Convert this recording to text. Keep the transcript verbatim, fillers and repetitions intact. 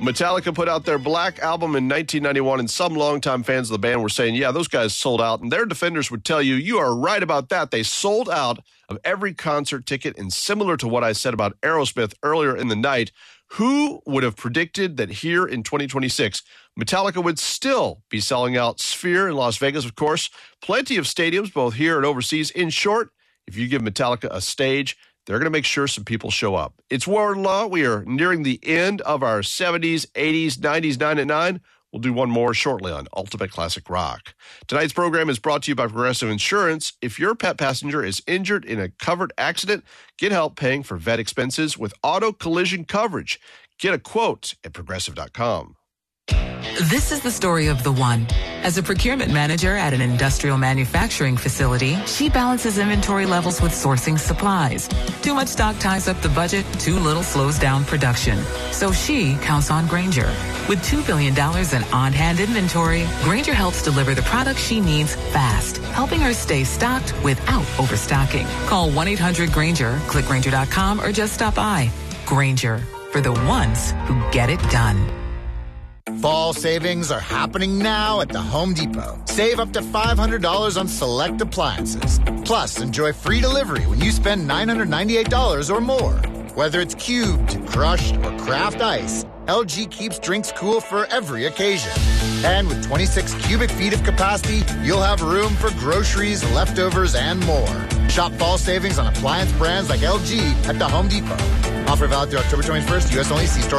Metallica put out their Black Album in nineteen ninety-one, and some longtime fans of the band were saying, yeah, those guys sold out. And their defenders would tell you, you are right about that. They sold out of every concert ticket. And similar to what I said about Aerosmith earlier in the night, who would have predicted that here in twenty twenty-six, Metallica would still be selling out Sphere in Las Vegas, of course, plenty of stadiums, both here and overseas. In short, if you give Metallica a stage, they're going to make sure some people show up. It's War and Law. We are nearing the end of our seventies, eighties, nineties, nine at nine. We'll do one more shortly on Ultimate Classic Rock. Tonight's program is brought to you by Progressive Insurance. If your pet passenger is injured in a covered accident, get help paying for vet expenses with auto collision coverage. Get a quote at progressive dot com. This is the story of the one. As a procurement manager at an industrial manufacturing facility, she balances inventory levels with sourcing supplies. Too much stock ties up the budget, too little slows down production. So she counts on Grainger. With two billion dollars in on-hand inventory, Grainger helps deliver the products she needs fast, helping her stay stocked without overstocking. Call one eight hundred Grainger, click Grainger dot com, or just stop by. Grainger, for the ones who get it done. Fall savings are happening now at the Home Depot. Save up to five hundred dollars on select appliances. Plus, enjoy free delivery when you spend nine hundred ninety-eight dollars or more. Whether it's cubed, crushed, or craft ice, L G keeps drinks cool for every occasion. And with twenty-six cubic feet of capacity, you'll have room for groceries, leftovers, and more. Shop fall savings on appliance brands like L G at the Home Depot. Offer valid through October twenty-first, U S only. See store